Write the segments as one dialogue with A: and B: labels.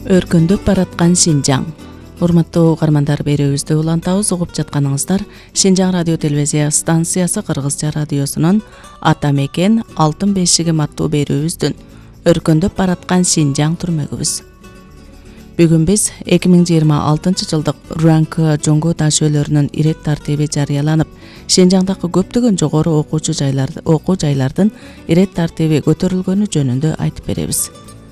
A: Өркүндөп бараткан Шинжаң. Урматтуу угармандар, берүүбүздү улантабыз. Угуп жатканыңыздар Шинжаң радио телевизия станциясы Кыргызча радиосунун Ата мекен алтын бешигим аттуу берүүбүздүн Өркүндөп бараткан Шинжаң түрмөгүбүз. Бүгүн биз 2026 жылдык РУНК жоңгу ташөөлөрүнүн ирет тартиби жарыяланып, Шинжаңдагы көптөгөн жогору окуу жайлардын ирет тартиби көтөрүлгөнү жөнүндө айтып беребиз.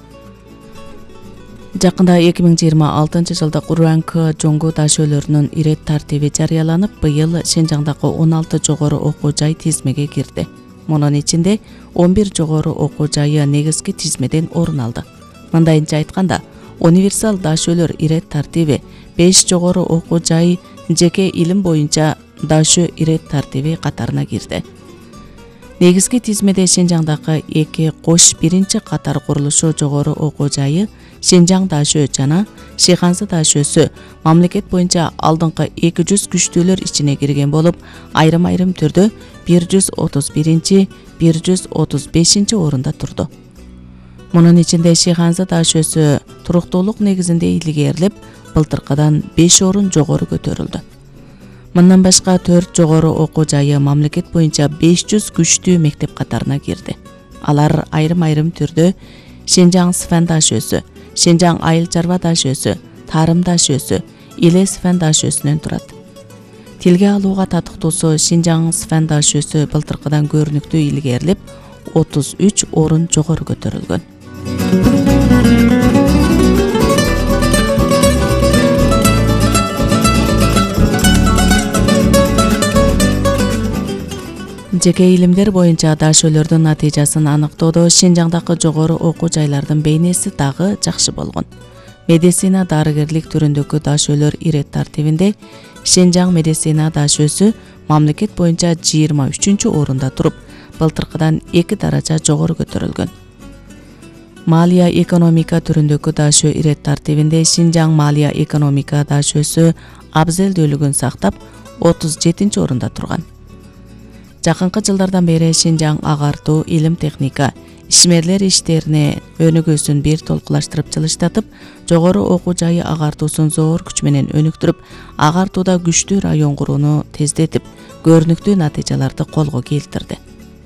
A: Жакында 2026 жылдык РУНК жоңгу ташөөлөрүнүн ирет тартиби жарыяланып, быйыл Шинжаңдагы 16 жогору окуу жай тизмеге кирди. Мунун ичинде 11 жогору окуу жайы негизги тизмеден орун алды. Мындайынча айтканда, универсал дашөөлөр ирет тартиби 5 жогору окуу жай жеке илим боюнча дашөө ирет тартиби катарына кирди. Негизги тизмеде Шинжаңдагы 2 кош биринчи катар курулушу жогору окуу жайы Шинжаң дашөө жана Шиханзы дашөөсү мамлекет боюнча алдыңкы 200 күчтүүлөр ичине кирген болуп, айрым-айрым түрдө 131, 135 орунда турду. Мунун ичинде Шиханзы дашөөсү туруктуулук негизинде илгерилип, былтыркыдан 5 орун жогору көтөрүлдү. Мындан башка 4 жогору окуу жайы мамлекет боюнча 500 күчтүү мектеп катарына кирди. Алар айрым-айрым түрдө Шинжаң Сфен дашөөсү, Шинжаң Айыл чарба дашөөсү, Тарым дашөөсү, Илес Фен дашөөсүнөн турат. Тилге алууга татыктуусу Шинжаң Сфен дашөөсү былтыркыдан көрүнүктүү илгерилип, 33 орун жогору көтөрүлгөн. Жеке илимдер боюнча дашөөлөрдүн натыйжасын аныктоодо Шинжаңдагы жогору окуу жайлардын бейнеси дагы жакшы болгон. Медицина дарыгерлик түрүндөгү дашөөлөр ирет тартибинде Шинжаң медицина дашөөсү мамлекет боюнча 23 орунда туруп, былтыркыдан 2 даража жогору көтөрүлгөн. Малия экономика түрүндөгү дашөө ирет тартибинде Шинжаң малия экономика дашөөсү абзелдүүлүгүн сактап 37 орунда турган. Жакынкы жылдардан бери Шинжаң агартуу, илим техника, ишмерлер иштерине өнүгүүсүн бир толкулаштырып жылыштатып, жогору окуу жайы агартуусун зор күч менен өнүктүрүп, агартууда күчтүү район курууну тездетип, көрүнүктүү натыйжаларды колго келтирди.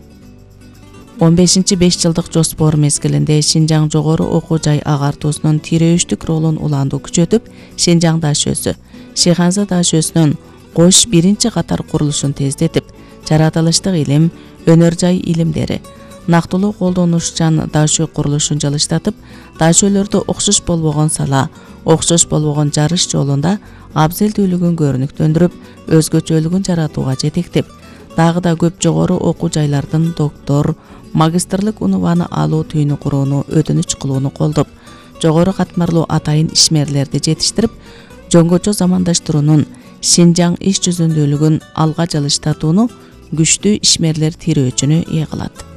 A: 15-5 жылдык жоспор мезгилинде Шинжаң жогору окуу жай агартуусунун тирөөчтүк ролун улаандуу күчөтүп, Шинжаң дашөөсү, Шиханзы дашөөсүнүн кош биринчи катар курулушун тездетип, жаратылыштык илим, өнөр жай илимдери, нактылуу колдонушчан дашөө курулушун жылыштатып, дашөөлөрдү окшош болбогон сала, окшош болбогон жарыш жолунда абзелдүүлүгүн көрүнүктөндүрүп, өзгөчөлүгүн жаратууга жетектеп, дагы да көп жогору окуу жайлардын доктор, магистрлык унуваны алуу түйүнү курууну өтүнүч кылууну колдоп, жогору катмарлуу атайын ишмерлерди жетиштирип, жөнгөчө замандаштыруунун, Шинжаң иш жүзүндүүлүгүн алга жылыштатууну күчтүү ишмерлер тирөөчүнү ээ кылат.